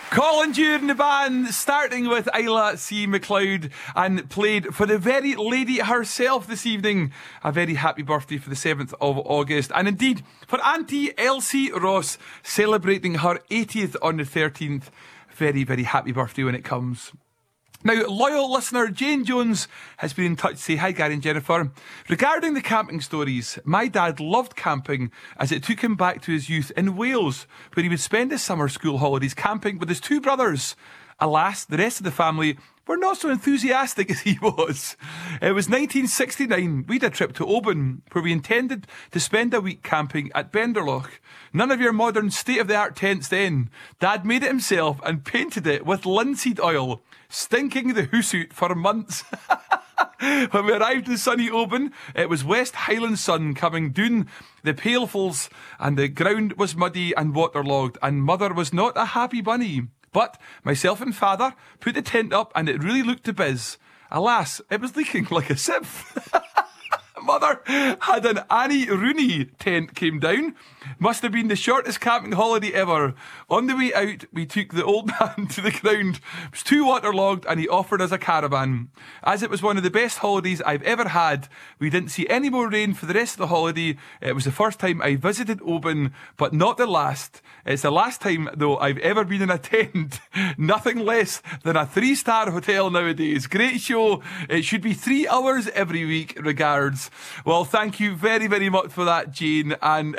Colin Dewar in the band, starting with Isla C. MacLeod, and played for the very lady herself this evening. A very happy birthday for the 7th of August. And indeed, for Auntie Elsie Ross, celebrating her 80th on the 13th. Very, very happy birthday when it comes. Now, loyal listener Jane Jones has been in touch to say, hi Gary and Jennifer. Regarding the camping stories, my dad loved camping as it took him back to his youth in Wales, where he would spend his summer school holidays camping with his two brothers. Alas, the rest of the family were not so enthusiastic as he was. It was 1969. We had a trip to Oban, where we intended to spend a week camping at Benderloch. None of your modern state-of-the-art tents then. Dad made it himself and painted it with linseed oil, stinking the hoose out for months. When we arrived in sunny Oban, it was West Highland sun coming down the Palefulls, and the ground was muddy and waterlogged, and mother was not a happy bunny. But myself and father put the tent up and it really looked to biz. Alas, it was leaking like a sieve. Mother had an Annie Rooney tent came down. Must have been the shortest camping holiday ever. On the way out, we took the old man to the ground. It was too waterlogged and he offered us a caravan. As it was one of the best holidays I've ever had, we didn't see any more rain for the rest of the holiday. It was the first time I visited Oban, but not the last. It's the last time, though, I've ever been in a tent. Nothing less than a 3-star hotel nowadays. Great show. It should be 3 hours every week. Regards. Well, thank you very, very much for that, Jane. And